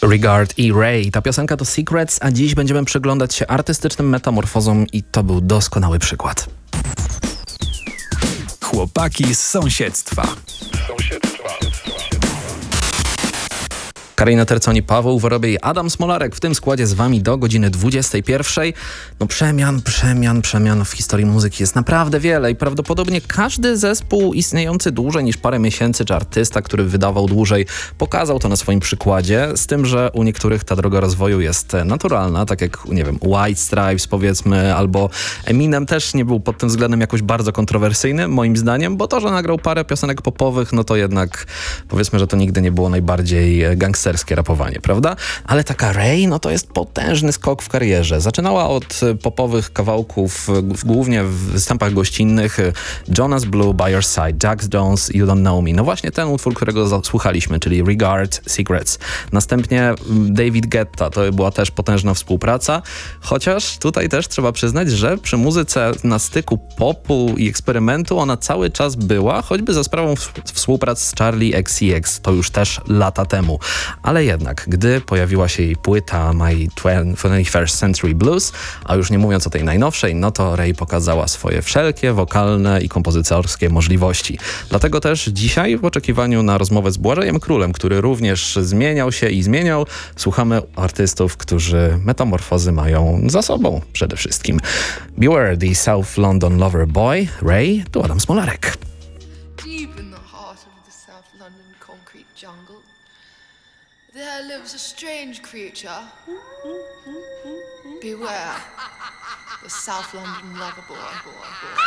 Regard i Ray. Ta piosenka to Secrets, a dziś będziemy przyglądać się artystycznym metamorfozom i to był doskonały przykład. Chłopaki z sąsiedztwa. Karolina Terconi, Paweł Worobiej i Adam Smolarek w tym składzie z wami do godziny 21. No przemian w historii muzyki jest naprawdę wiele i prawdopodobnie każdy zespół istniejący dłużej niż parę miesięcy, czy artysta, który wydawał dłużej, pokazał to na swoim przykładzie, z tym, że u niektórych ta droga rozwoju jest naturalna, tak jak, nie wiem, White Stripes powiedzmy, albo Eminem też nie był pod tym względem jakoś bardzo kontrowersyjny, moim zdaniem, bo to, że nagrał parę piosenek popowych, no to jednak powiedzmy, że to nigdy nie było najbardziej gangsterskie rapowanie, prawda? Ale taka Ray, no to jest potężny skok w karierze. Zaczynała od popowych kawałków, głównie w występach gościnnych. Jonas Blue, By Your Side, Jax Jones, You Don't Know Me. No właśnie ten utwór, którego słuchaliśmy, czyli Regard, Secrets. Następnie David Guetta, to była też potężna współpraca, chociaż tutaj też trzeba przyznać, że przy muzyce na styku popu i eksperymentu ona cały czas była, choćby za sprawą współpracy z Charli XCX, to już też lata temu. Ale jednak, gdy pojawiła się jej płyta My 21st Century Blues, a już nie mówiąc o tej najnowszej, no to Ray pokazała swoje wszelkie wokalne i kompozytorskie możliwości. Dlatego też dzisiaj w oczekiwaniu na rozmowę z Błażejem Królem, który również zmieniał się i zmieniał, słuchamy artystów, którzy metamorfozy mają za sobą przede wszystkim. Beware the South London Lover Boy, Ray, tu Adam Smolarek. Deep in the heart of the South London concrete jungle, there lives a strange creature. Beware the South London lover boy.